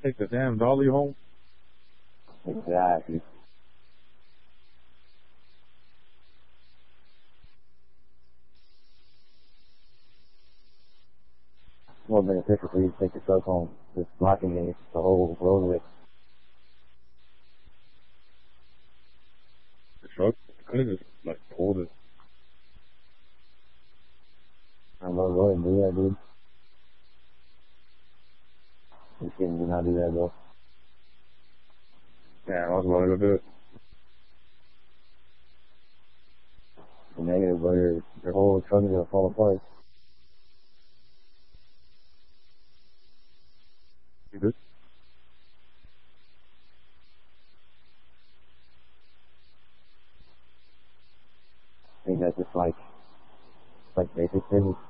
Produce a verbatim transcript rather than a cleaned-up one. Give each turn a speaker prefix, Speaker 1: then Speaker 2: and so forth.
Speaker 1: take the damn dolly home.
Speaker 2: Exactly. More beneficial for you to take the truck home. Just blocking it the whole road with.
Speaker 1: The truck could have just like pulled it.
Speaker 2: I'm gonna go ahead and do that, dude. You shouldn't do not do that, though.
Speaker 1: Yeah, I was going to do it.
Speaker 2: The negative, but your, your whole truck is gonna fall apart.
Speaker 1: You good?
Speaker 2: I think that's just like, like basic physics.